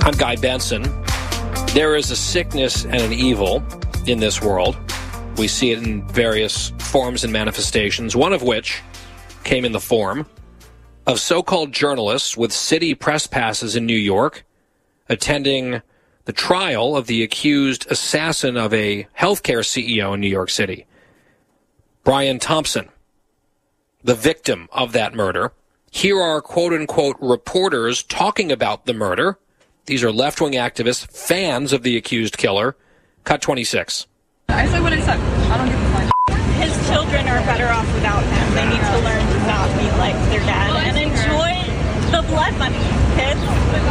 I'm Guy Benson. There is a sickness and an evil in this world. We see it in various forms and manifestations, one of which came in the form of so-called journalists with city press passes in New York attending the trial of the accused assassin of a healthcare CEO in New York City, Brian Thompson, the victim of that murder. Here are quote-unquote reporters talking about the murder. These are left-wing activists, fans of the accused killer. Cut 26. I say what I said. I don't give a fuck. His children are better off without him. They need to learn to not be like their dad and enjoy the blood money, kids.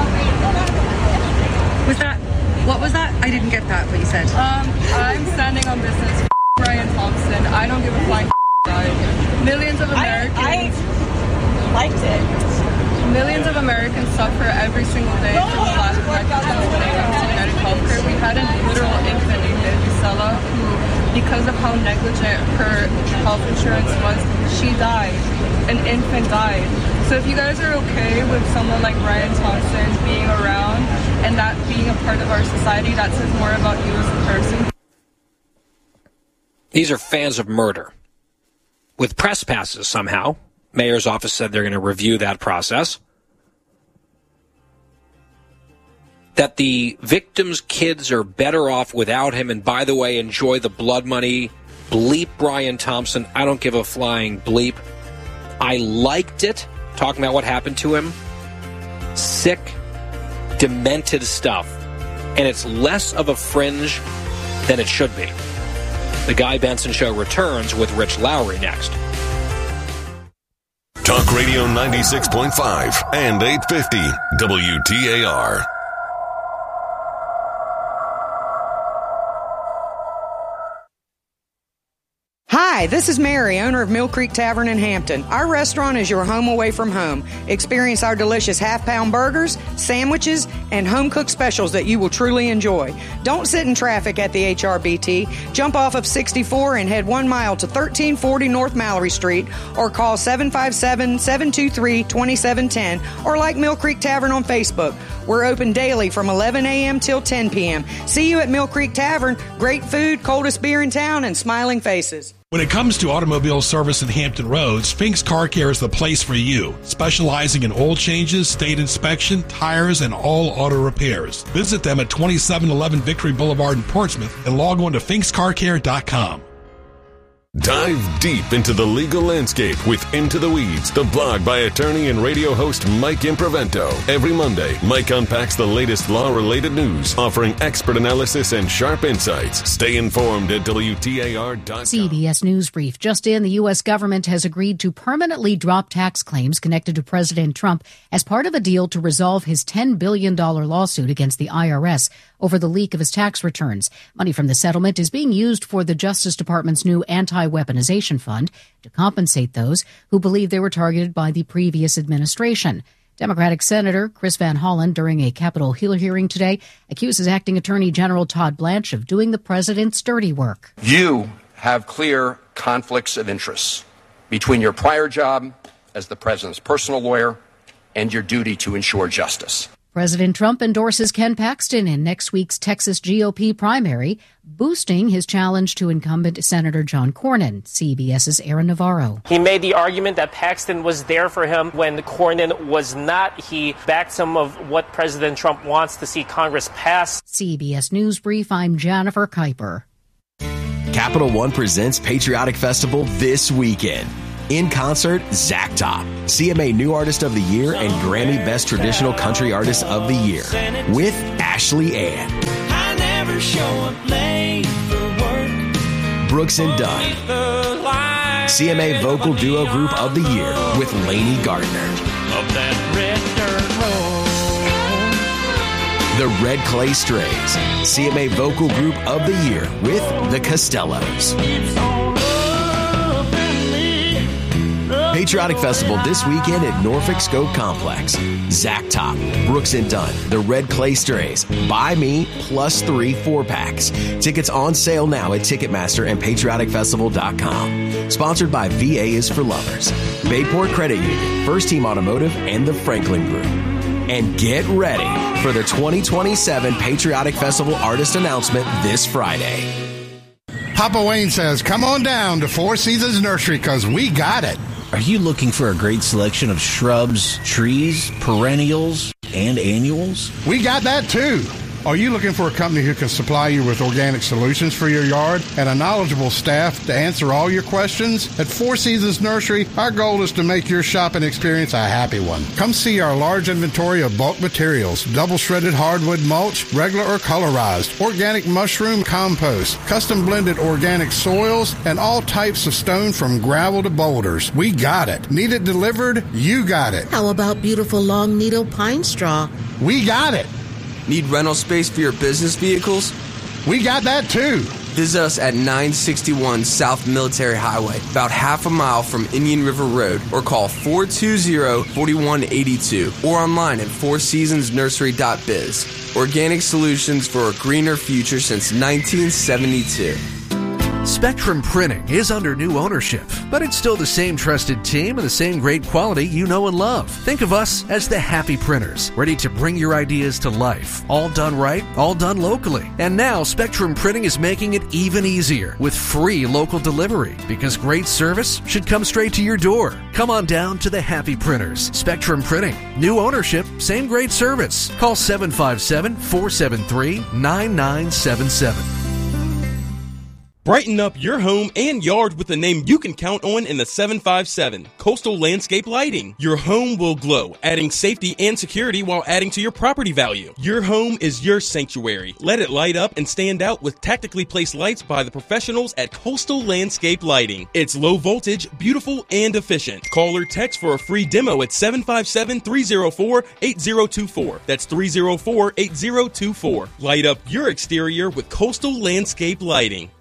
What was that? I didn't get that, what you said. I'm standing on business. Brian Thompson. I don't give a fuck. Millions of Americans. I liked it. Millions of Americans suffer every single day from the lack of negligence when it comes to genetic healthcare. We had a literal infant named Isela who, because of how negligent her health insurance was, she died. An infant died. So if you guys are okay with someone like Brian Thompson being around and that being a part of our society, that says more about you as a person. These are fans of murder with press passes somehow. Mayor's office said they're going to review that process. That the victim's kids are better off without him, and by the way, enjoy the blood money. Bleep Brian Thompson. I don't give a flying bleep. I liked it, talking about what happened to him. Sick, demented stuff. And it's less of a fringe than it should be. The Guy Benson Show returns with Rich Lowry next. Talk Radio 96.5 and 850 WTAR. Hi, this is Mary, owner of Mill Creek Tavern in Hampton. Our restaurant is your home away from home. Experience our delicious half-pound burgers, sandwiches, and home-cooked specials that you will truly enjoy. Don't sit in traffic at the HRBT. Jump off of 64 and head 1 mile to 1340 North Mallory Street, or call 757-723-2710, or like Mill Creek Tavern on Facebook. We're open daily from 11 a.m. till 10 p.m. See you at Mill Creek Tavern. Great food, coldest beer in town, and smiling faces. When it comes to automobile service in Hampton Roads, Sphinx Car Care is the place for you, specializing in oil changes, state inspection, tires, and all auto repairs. Visit them at 2711 Victory Boulevard in Portsmouth and log on to sphinxcarcare.com. Dive deep into the legal landscape with Into the Weeds, the blog by attorney and radio host Mike Improvento. Every Monday, Mike unpacks the latest law-related news, offering expert analysis and sharp insights. Stay informed at WTAR.com. CBS News Brief. Just in, the U.S. government has agreed to permanently drop tax claims connected to President Trump as part of a deal to resolve his $10 billion lawsuit against the IRS over the leak of his tax returns. Money from the settlement is being used for the Justice Department's new anti-weaponization fund to compensate those who believe they were targeted by the previous administration. Democratic Senator Chris Van Hollen, during a Capitol Hill hearing today, accuses Acting Attorney General Todd Blanche of doing the president's dirty work. You have clear conflicts of interest between your prior job as the president's personal lawyer and your duty to ensure justice. President Trump endorses Ken Paxton in next week's Texas GOP primary, boosting his challenge to incumbent Senator John Cornyn. CBS's Aaron Navarro. He made the argument that Paxton was there for him when Cornyn was not. He backed some of what President Trump wants to see Congress pass. CBS News Brief, I'm Jennifer Kuiper. Capital One presents Patriotic Festival this weekend. In concert, Zach Top, CMA New Artist of the Year and Grammy Best Traditional Country Artist of the Year, with Ashley Ann. I never show up late for work. Brooks and Dunn, CMA Vocal Duo Group of the Year with Lainey Gardner. Of that red dirt road. The Red Clay Strays, CMA Vocal Group of the Year with The Costellos. Patriotic Festival this weekend at Norfolk Scope Complex. Zach Top, Brooks and Dunn, The Red Clay Strays, Buy Me, +3 4-packs. Tickets on sale now at Ticketmaster and PatrioticFestival.com. Sponsored by VA is for Lovers, Bayport Credit Union, First Team Automotive, and the Franklin Group. And get ready for the 2027 Patriotic Festival Artist Announcement this Friday. Papa Wayne says, come on down to Four Seasons Nursery because we got it. Are you looking for a great selection of shrubs, trees, perennials, and annuals? We got that too. Are you looking for a company who can supply you with organic solutions for your yard and a knowledgeable staff to answer all your questions? At Four Seasons Nursery, our goal is to make your shopping experience a happy one. Come see our large inventory of bulk materials, double-shredded hardwood mulch, regular or colorized, organic mushroom compost, custom-blended organic soils, and all types of stone from gravel to boulders. We got it. Need it delivered? You got it. How about beautiful long needle pine straw? We got it. Need rental space for your business vehicles? We got that too. Visit us at 961 South Military Highway, about half a mile from Indian River Road, or call 420-4182 or online at fourseasonsnursery.biz. Organic solutions for a greener future since 1972. Spectrum Printing is under new ownership, but it's still the same trusted team and the same great quality you know and love. Think of us as the Happy Printers, ready to bring your ideas to life. All done right, all done locally. And now Spectrum Printing is making it even easier with free local delivery, because great service should come straight to your door. Come on down to the Happy Printers. Spectrum Printing. New ownership, same great service. Call 757-473-9977. Brighten up your home and yard with a name you can count on in the 757, Coastal Landscape Lighting. Your home will glow, adding safety and security while adding to your property value. Your home is your sanctuary. Let it light up and stand out with tactically placed lights by the professionals at Coastal Landscape Lighting. It's low voltage, beautiful, and efficient. Call or text for a free demo at 757-304-8024. That's 304-8024. Light up your exterior with Coastal Landscape Lighting.